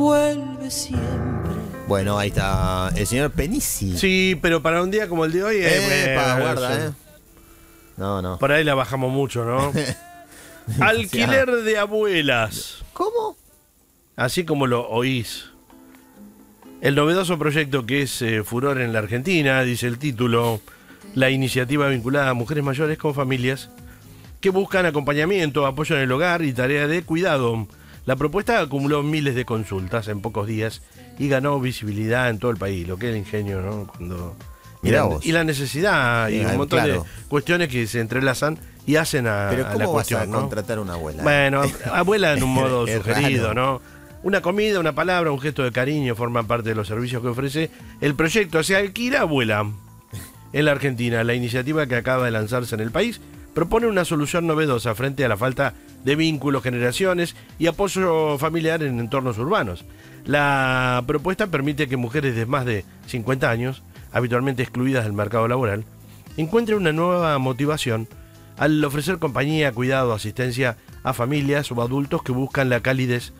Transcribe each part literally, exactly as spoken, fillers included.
vuelve siempre. Bueno, ahí está el señor Penici. Sí, pero para un día como el de hoy... Eh, Epa, eh, guarda, sí. eh. No, no. Por ahí la bajamos mucho, ¿no? Alquiler de abuelas. ¿Cómo? Así como lo oís. El novedoso proyecto que es eh, furor en la Argentina, dice el título, la iniciativa vinculada a mujeres mayores con familias que buscan acompañamiento, apoyo en el hogar y tarea de cuidado. La propuesta acumuló miles de consultas en pocos días y ganó visibilidad en todo el país, lo que es el ingenio, ¿no? Cuando... Mirá y, la, vos. y la necesidad y Eh, un montón claro. de cuestiones que se entrelazan y hacen a, Pero a ¿cómo la vas cuestión, a ¿no? contratar a una abuela? Bueno, abuela en un modo Es sugerido, raro. ¿no? Una comida, una palabra, un gesto de cariño forman parte de los servicios que ofrece el proyecto Se Alquila Abuela. En la Argentina, la iniciativa que acaba de lanzarse en el país propone una solución novedosa frente a la falta de vínculos, generaciones y apoyo familiar en entornos urbanos. La propuesta permite que mujeres de más de cincuenta años, habitualmente excluidas del mercado laboral, encuentren una nueva motivación al ofrecer compañía, cuidado, asistencia a familias o adultos que buscan la calidez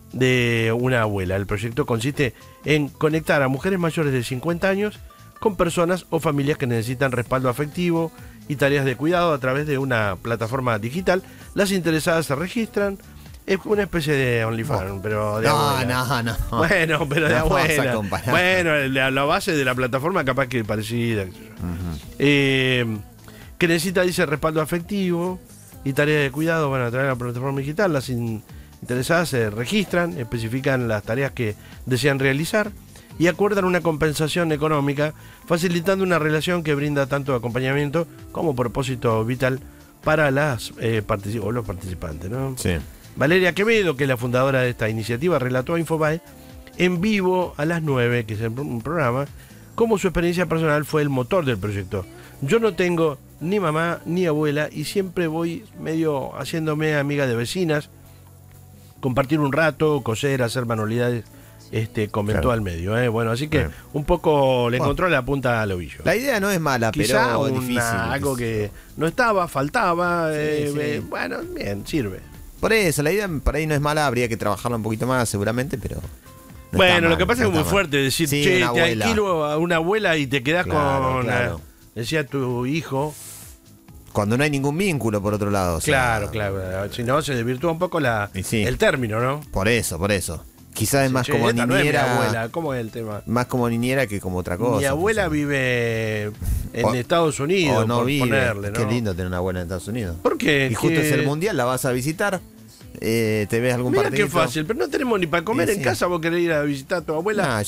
de una abuela. El proyecto consiste en conectar a mujeres mayores de cincuenta años con personas o familias que necesitan respaldo afectivo y tareas de cuidado a través de una plataforma digital. Las interesadas se registran. Es una especie de OnlyFans, Oh. pero de No, abuela. no, no. Bueno, pero de No vas a abuela. comparar. Bueno, la, la base de la plataforma capaz que es parecida. qué sé yo. Ujú. Eh, que necesita, dice, respaldo afectivo y tareas de cuidado. Van a través de la plataforma digital. Las in- interesadas se registran, especifican las tareas que desean realizar y acuerdan una compensación económica, facilitando una relación que brinda tanto acompañamiento como propósito vital para las eh, partici- o los participantes, ¿no? Sí. Valeria Quevedo, que es la fundadora de esta iniciativa, relató a Infobae en vivo a las nueve, que es un programa, cómo su experiencia personal fue el motor del proyecto. Yo no tengo ni mamá ni abuela y siempre voy medio haciéndome amiga de vecinas, compartir un rato, coser, hacer manualidades, este, comentó Claro. al medio. ¿eh? Bueno, así que Bien. un poco le Bueno. encontró la punta al ovillo. La idea no es mala, Quizá pero es una- difícil. algo que no estaba, faltaba, Sí, eh, sí. eh, bueno, bien, sirve. Por eso, la idea por ahí no es mala, habría que trabajarla un poquito más seguramente, pero... no Bueno, está lo mal, que pasa no es que es muy está mal. fuerte decir, Sí, che, una te abuela. alquilo a una abuela y te quedás Claro, con, claro. eh, decía tu hijo. Cuando no hay ningún vínculo, por otro lado. o sea, Claro, claro. Si no, se desvirtúa un poco la, Y sí. el término, ¿no? Por eso, por eso. Quizás es más Che, como esta no es mi niñera. abuela, ¿cómo es el tema? Más como niñera que como otra cosa. Mi abuela pues, vive en O- Estados Unidos, o no por vive. ponerle, ¿no? Qué lindo tener una abuela en Estados Unidos. ¿Por qué? Y justo ¿Qué- es el mundial, la vas a visitar. Eh, te ves algún Mira partido. qué fácil, pero no tenemos ni para comer Sí, en sí. casa, vos querés ir a visitar a tu abuela. Nah,